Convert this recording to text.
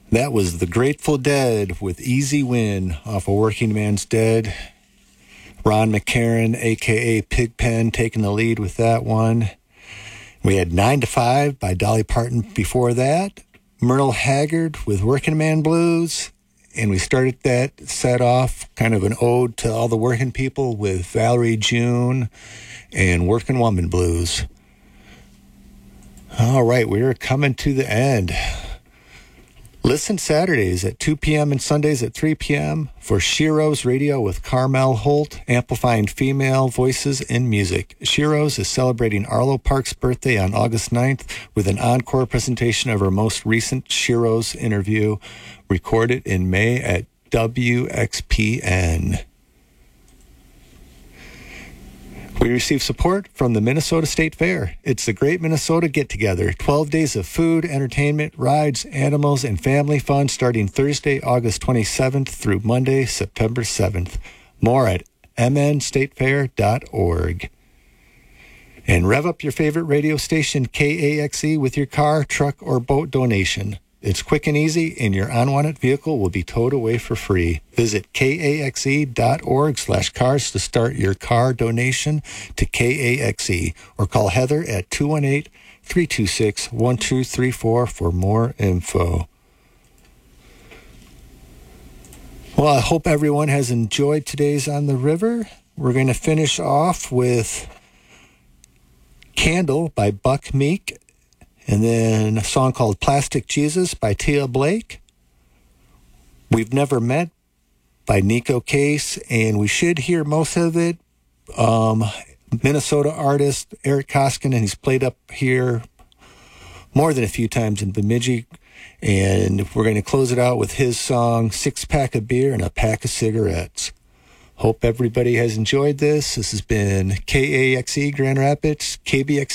That was the Grateful Dead with Easy Win off of Working Man's Dead. Ron McCarran, a.k.a. Pigpen, taking the lead with that one. We had 9 to 5 by Dolly Parton before that. Merle Haggard with Working Man Blues. And we started that set off, kind of an ode to all the working people, with Valerie June and Working Woman Blues. All right, we're coming to the end. Listen Saturdays at 2 p.m. and Sundays at 3 p.m. for Shiro's Radio with Carmel Holt, amplifying female voices in music. Shiro's is celebrating Arlo Parks' birthday on August 9th with an encore presentation of her most recent Shiro's interview, recorded in May at WXPN. We receive support from the Minnesota State Fair. It's the Great Minnesota Get-Together. 12 days of food, entertainment, rides, animals, and family fun starting Thursday, August 27th through Monday, September 7th. More at mnstatefair.org. And rev up your favorite radio station, KAXE, with your car, truck, or boat donation. It's quick and easy, and your unwanted vehicle will be towed away for free. Visit kaxe.org/cars to start your car donation to KAXE, or call Heather at 218-326-1234 for more info. Well, I hope everyone has enjoyed today's On the River. We're going to finish off with Candle by Buck Meek, and then a song called Plastic Jesus by Tia Blake. We've Never Met by Nico Case, and we should hear most of it. Minnesota artist Eric Koskinen, he's played up here more than a few times in Bemidji, and we're going to close it out with his song, 6-Pack of Beer and a Pack of Cigarettes. Hope everybody has enjoyed this. This has been KAXE Grand Rapids, KBX